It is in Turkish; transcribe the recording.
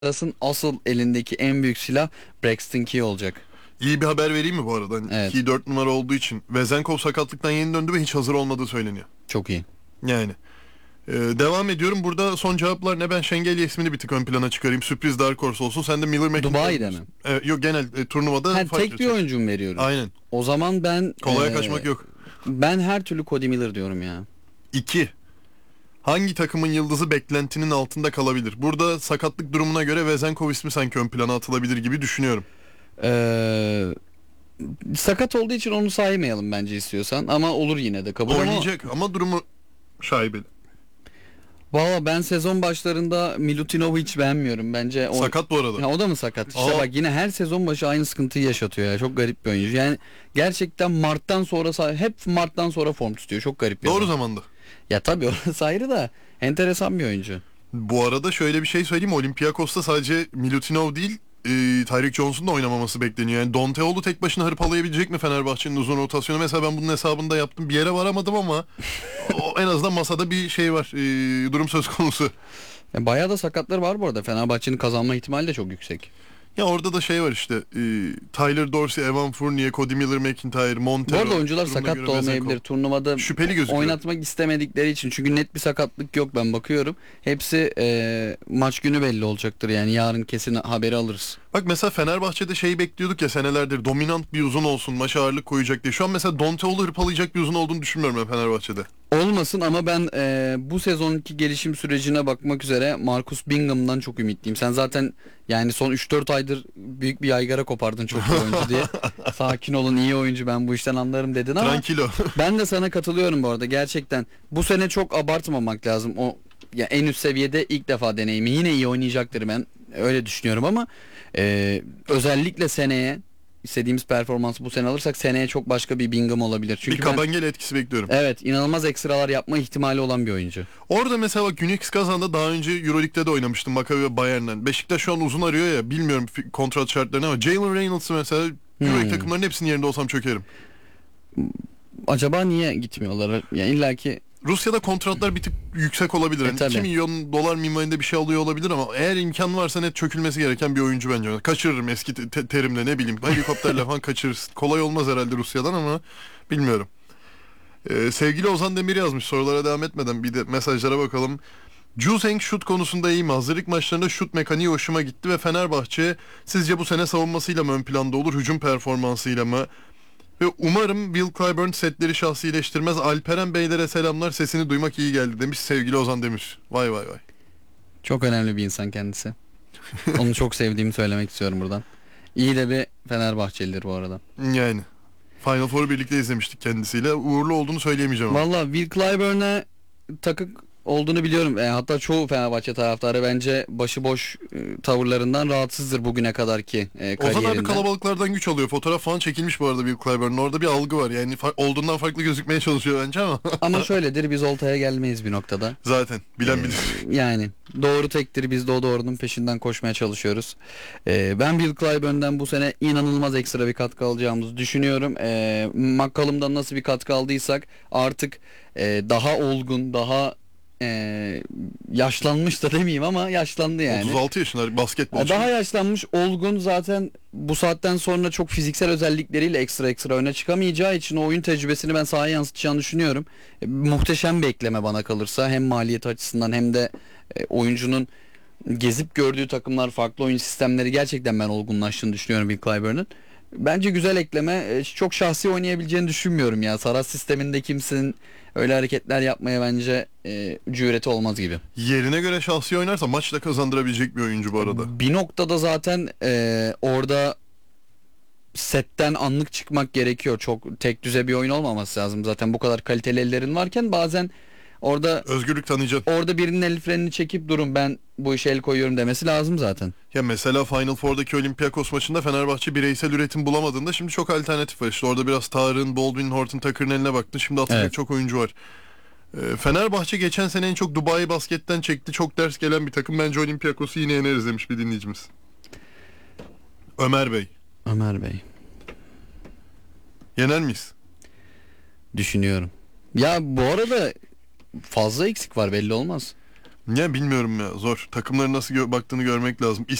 Dallas'ın asıl elindeki en büyük silah Braxton Key olacak. İyi bir haber vereyim mi bu arada? Hani Evet. Key 4 numara olduğu için. Vezenkov sakatlıktan yeni döndü ve hiç hazır olmadığı söyleniyor. Çok iyi. Yani. Devam ediyorum. Burada son cevaplar ne? Ben Şengelya ismini bir tık ön plana çıkarayım. Sürpriz Dark Horse olsun. Sen de Miller McIntyre Dubai'de mi? diyorsun. Yok, genel turnuvada Ha, fark tek bir edecek. oyuncu mu veriyoruz? Aynen. O zaman ben Kolaya kaçmak yok. ben her türlü Cody Miller diyorum ya. 2. Hangi takımın yıldızı beklentinin altında kalabilir? Burada sakatlık durumuna göre Vezenkov ismi sanki ön plana atılabilir gibi düşünüyorum. Ee, Sakat olduğu için onu saymayalım bence istiyorsan, ama olur yine de kabul. Oynayacak ama durumu şaibeli. Valla ben sezon başlarında Milutinov'u hiç beğenmiyorum. Bence o... Sakat bu arada. Ya o da mı sakat? İşte bak, yine her sezon başı aynı sıkıntıyı yaşatıyor ya. Çok garip bir oyuncu. Yani gerçekten Mart'tan sonra hep Mart'tan sonra form tutuyor. Çok garip bir Doğru adam. zamanda. Ya tabii orası ayrı da enteresan bir oyuncu. Bu arada şöyle bir şey söyleyeyim. Olympiakos'ta sadece Milutinov değil, Tyreek Jones'un da oynamaması bekleniyor. Yani Donteoğlu tek başına hırpalayabilecek mi Fenerbahçe'nin uzun rotasyonu? Mesela ben bunun hesabını da yaptım. Bir yere varamadım ama en azından masada bir şey var. Durum söz konusu. Bayağı da sakatları var bu arada. Fenerbahçe'nin kazanma ihtimali de çok yüksek. Ya orada da şey var işte. Tyler Dorsey, Evan Fournier, Cody Miller, McIntyre, Montero. Bu arada oyuncular Durumuna sakat göre da olmayabilir. Vezenkov. Turnuvada Şüpheli gözüküyor. oynatmak istemedikleri için. Çünkü net bir sakatlık yok, ben bakıyorum. Hepsi maç günü belli olacaktır. Yani yarın kesin haberi alırız. Bak mesela Fenerbahçe'de şeyi bekliyorduk ya senelerdir. Dominant bir uzun olsun, maça ağırlık koyacak diye. Şu an mesela Donteoğlu hırpalayacak bir uzun olduğunu düşünmüyorum ben Fenerbahçe'de. Olmasın, ama ben bu sezonki gelişim sürecine bakmak üzere Marcus Bingham'dan çok ümitliyim. Sen zaten yani son 3-4 aydır büyük bir yaygara kopardın çok iyi oyuncu diye. Sakin olun, iyi oyuncu, ben bu işten anlarım dedin ama Tranquilo. ben de sana katılıyorum bu arada. Gerçekten bu sene çok abartmamak lazım. O ya en üst seviyede ilk defa deneyimi, yine iyi oynayacaktır, ben öyle düşünüyorum ama özellikle seneye istediğimiz performansı bu sene alırsak seneye çok başka bir Bingham olabilir. Çünkü Bir Kabengele etkisi bekliyorum. evet, inanılmaz ekstralar yapma ihtimali olan bir oyuncu. Orada mesela bak Günix Kazan'da daha önce Euroleague'de de oynamıştım Maccabi ve Bayern'den. Beşiktaş şu an uzun arıyor ya, bilmiyorum kontrat şartlarını ama Jalen Reynolds'ı mesela Euroleague takımlarının hepsinin yerinde olsam çökerim. Acaba niye gitmiyorlar? Yani illaki Rusya'da kontratlar bir tık yüksek olabilir. Hani tabii. 2 milyon dolar minvalinde bir şey alıyor olabilir ama eğer imkan varsa net çökülmesi gereken bir oyuncu bence. Kaçırırım eski terimle, ne bileyim, helikopterle falan kaçırırız. Kolay olmaz herhalde Rusya'dan ama bilmiyorum. Sevgili Ozan Demir yazmış, sorulara devam etmeden bir de mesajlara bakalım. Juzeng şut konusunda iyi mi? Hazırlık maçlarında şut mekaniği hoşuma gitti ve Fenerbahçe sizce bu sene savunmasıyla mı ön planda olur, hücum performansıyla mı? Ve umarım Will Clyburn setleri şahsileştirmez. Alperen Beylere selamlar, sesini duymak iyi geldi demiş sevgili Ozan Demir. Vay vay vay. Çok önemli bir insan kendisi. Onu çok sevdiğimi söylemek istiyorum buradan. İyi de bir Fenerbahçelidir bu arada. Yani Final Four'u birlikte izlemiştik kendisiyle. Uğurlu olduğunu söyleyemeyeceğim ama. Valla Will Clyburn'e takık olduğunu biliyorum. Hatta çoğu Fenerbahçe taraftarı bence başıboş tavırlarından rahatsızdır bugüne kadarki Ozan abi kariyerinden. kalabalıklardan güç alıyor. Fotoğraf falan çekilmiş bu arada Will Clyburn'un. Orada bir algı var. Yani olduğundan farklı gözükmeye çalışıyor bence ama. Ama şöyledir, biz oltaya gelmeyiz bir noktada. Zaten bilen bilir. Yani doğru tektir, biz de o doğrunun peşinden koşmaya çalışıyoruz. Ben Will Clyburn'dan bu sene inanılmaz ekstra bir katkı alacağımızı düşünüyorum. McCollum'dan nasıl bir katkı aldıysak artık daha olgun, daha yaşlanmış da demeyeyim ama yaşlandı yani. 36 yaşında basketbolcu. Daha yaşlanmış, olgun, zaten bu saatten sonra çok fiziksel özellikleriyle ekstra öne çıkamayacağı için o oyun tecrübesini ben sahaya yansıtacağını düşünüyorum. Muhteşem bir ekleme bana kalırsa, hem maliyet açısından hem de oyuncunun gezip gördüğü takımlar, farklı oyun sistemleri, gerçekten ben olgunlaştığını düşünüyorum Will Clyburn'un. Bence güzel ekleme. Çok şahsi oynayabileceğini düşünmüyorum ya. Saras sisteminde kimsenin öyle hareketler yapmaya bence cüreti olmaz gibi. Yerine göre şahsi oynarsa maçla kazandırabilecek bir oyuncu bu arada. Bir noktada zaten orada setten anlık çıkmak gerekiyor. Çok tek düze bir oyun olmaması lazım. Zaten bu kadar kaliteli ellerin varken bazen orada Özgürlük tanıyacaksın. orada birinin el frenini çekip durun, ben bu işe el koyuyorum demesi lazım zaten. Ya mesela Final Four'daki Olympiakos maçında Fenerbahçe bireysel üretim bulamadığında şimdi çok alternatif var. İşte orada biraz Tarık'ın, Baldwin, Horton Tucker'ın eline baktın. Şimdi atacak Evet. çok oyuncu var. Fenerbahçe geçen sene en çok Dubai basketten çekti. Çok ders gelen bir takım. Bence Olympiakos'u yine yeneriz demiş bir dinleyicimiz. Ömer Bey. Ömer Bey. Yener miyiz? Düşünüyorum. Ya bu arada fazla eksik var, belli olmaz. Ya bilmiyorum ya, zor. Takımların nasıl baktığını görmek lazım.